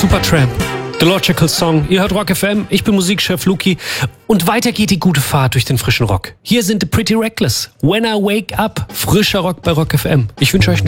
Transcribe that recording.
Supertramp, The Logical Song. Ihr hört Rock FM, ich bin Musikchef Luki und weiter geht die gute Fahrt durch den frischen Rock. Hier sind The Pretty Reckless, When I Wake Up, frischer Rock bei Rock FM. Ich wünsche euch einen